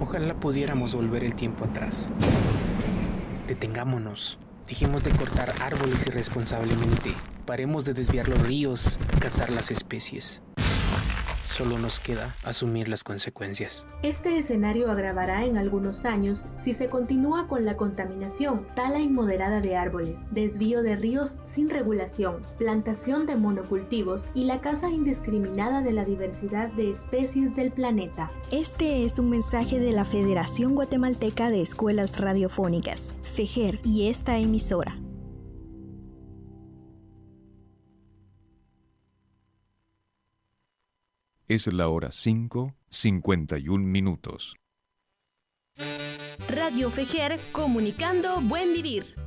Ojalá pudiéramos volver el tiempo atrás. Detengámonos. Dejemos de cortar árboles irresponsablemente. Paremos de desviar los ríos, cazar las especies. Solo nos queda asumir las consecuencias. Este escenario agravará en algunos años si se continúa con la contaminación, tala inmoderada de árboles, desvío de ríos sin regulación, plantación de monocultivos y la caza indiscriminada de la diversidad de especies del planeta. Este es un mensaje de la Federación Guatemalteca de Escuelas Radiofónicas, FEGER, y esta emisora. Es la hora 5:51. Radio FEGER, comunicando buen vivir.